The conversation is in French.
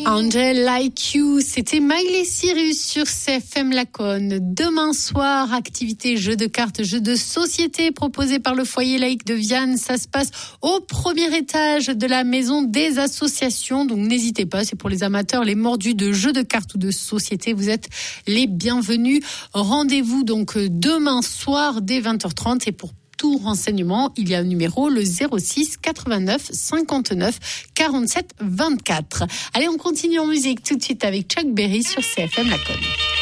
Angel Like You, c'était Miley Cyrus sur CFM Laconne. Demain soir, activité jeux de cartes, jeux de société proposés par le foyer laïque de Vianne. Ça se passe au premier étage de la maison des associations. Donc n'hésitez pas, c'est pour les amateurs, les mordus de jeux de cartes ou de société. Vous êtes les bienvenus. Rendez-vous donc demain soir dès 20h30 et pour tout renseignement, il y a un numéro, le 06 89 59 47 24. Allez, on continue en musique tout de suite avec Chuck Berry sur CFM Laconne.